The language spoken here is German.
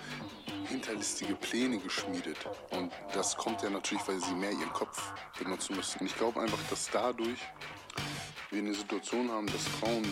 hinterlistige Pläne geschmiedet. Und das kommt ja natürlich, weil sie mehr ihren Kopf benutzen müssen. Und ich glaube einfach, dass dadurch wir eine Situation haben, dass Frauen